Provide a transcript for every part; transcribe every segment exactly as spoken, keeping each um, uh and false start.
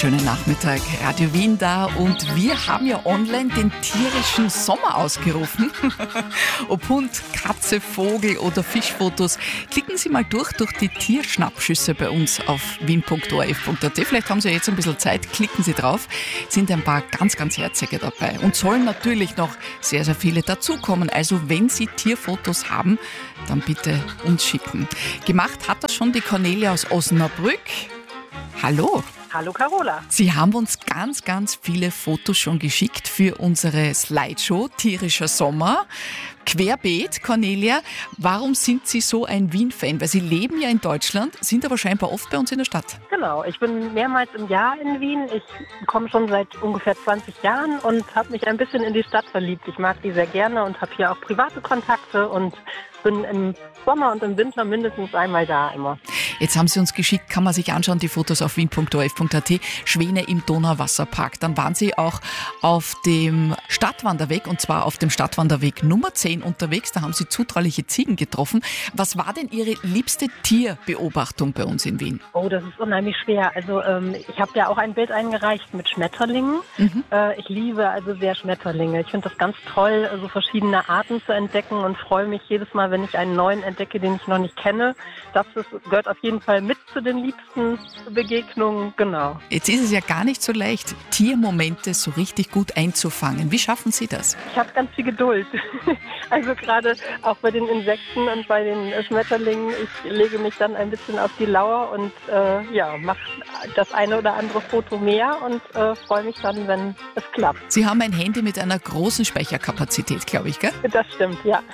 Schönen Nachmittag, Radio Wien da, und wir haben ja online den tierischen Sommer ausgerufen. Ob Hund, Katze, Vogel oder Fischfotos, klicken Sie mal durch durch die Tierschnappschüsse bei uns auf wien punkt o r f punkt a t. Vielleicht haben Sie jetzt ein bisschen Zeit, klicken Sie drauf. Sind ein paar ganz, ganz herzige dabei und sollen natürlich noch sehr, sehr viele dazukommen. Also wenn Sie Tierfotos haben, dann bitte uns schicken. Gemacht hat das schon die Cornelia aus Osnabrück. Hallo. Hallo Carola. Sie haben uns ganz, ganz viele Fotos schon geschickt für unsere Slideshow Tierischer Sommer. Querbeet, Cornelia, warum sind Sie so ein Wien-Fan? Weil Sie leben ja in Deutschland, sind aber scheinbar oft bei uns in der Stadt. Genau, ich bin mehrmals im Jahr in Wien. Ich komme schon seit ungefähr zwanzig Jahren und habe mich ein bisschen in die Stadt verliebt. Ich mag die sehr gerne und habe hier auch private Kontakte und bin im Sommer und im Winter mindestens einmal da immer. Jetzt haben Sie uns geschickt, kann man sich anschauen, die Fotos auf wien punkt o r f punkt a t. Schwäne im Donauwasserpark. Dann waren Sie auch auf dem Stadtwanderweg, und zwar auf dem Stadtwanderweg Nummer zehn unterwegs. Da haben Sie zutrauliche Ziegen getroffen. Was war denn Ihre liebste Tierbeobachtung bei uns in Wien? Oh, das ist unheimlich schwer. Also ähm, ich habe ja auch ein Bild eingereicht mit Schmetterlingen. Mhm. Äh, ich liebe also sehr Schmetterlinge. Ich finde das ganz toll, so verschiedene Arten zu entdecken, und freue mich jedes Mal, wenn ich einen neuen entdecke, den ich noch nicht kenne. Das ist, gehört auf jeden Fall mit zu den liebsten Begegnungen, genau. Jetzt ist es ja gar nicht so leicht, Tiermomente so richtig gut einzufangen. Wie schaffen Sie das? Ich habe ganz viel Geduld. Also gerade auch bei den Insekten und bei den Schmetterlingen. Ich lege mich dann ein bisschen auf die Lauer und äh, ja, mache das eine oder andere Foto mehr und äh, freue mich dann, wenn es klappt. Sie haben ein Handy mit einer großen Speicherkapazität, glaube ich, gell? Das stimmt, ja.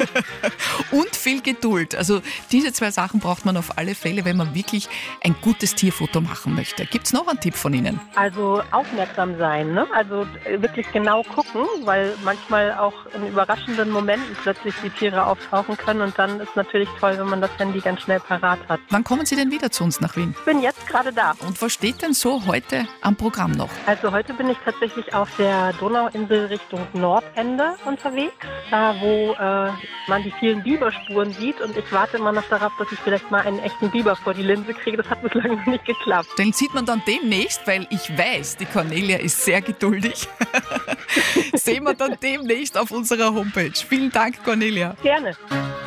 Und viel Geduld. Also diese zwei Sachen braucht man auf alle Fälle, wenn man wirklich ein gutes Tierfoto machen möchte. Gibt es noch einen Tipp von Ihnen? Also aufmerksam sein, ne? Also wirklich genau gucken, weil manchmal auch in überraschenden Momenten plötzlich die Tiere auftauchen können, und dann ist natürlich toll, wenn man das Handy ganz schnell parat hat. Wann kommen Sie denn wieder zu uns nach Wien? Ich bin jetzt gerade da. Und was steht denn so heute am Programm noch? Also heute bin ich tatsächlich auf der Donauinsel Richtung Nordende unterwegs, da wo äh, man die vielen Biberspuren sieht, und ich warte immer noch darauf, dass ich vielleicht mal einen echten Biber vor die Linse kriege. Das hat bislang noch nicht geklappt. Den sieht man dann demnächst, weil ich weiß, die Cornelia ist sehr geduldig. Sehen wir dann demnächst auf unserer Homepage. Vielen Dank, Cornelia. Gerne.